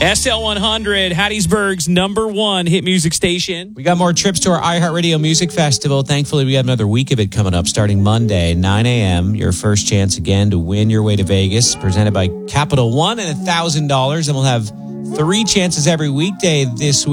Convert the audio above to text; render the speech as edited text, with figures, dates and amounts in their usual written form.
SL100, Hattiesburg's #1 hit music station. We got more trips to our iHeartRadio Music Festival. Thankfully, we have another week of it coming up starting Monday, 9 a.m. Your first chance again to win your way to Vegas, presented by Capital One, and $1,000. And we'll have 3 chances every weekday this week.